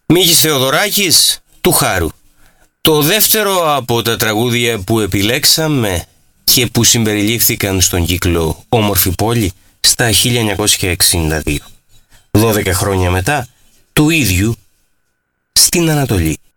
Μίκης Θεοδωράκης, του Χάρου. Το δεύτερο από τα τραγούδια που επιλέξαμε και που συμπεριλήφθηκαν στον κύκλο «Όμορφη πόλη» στα 1962. 12 χρόνια μετά, του ίδιου στην Ανατολή.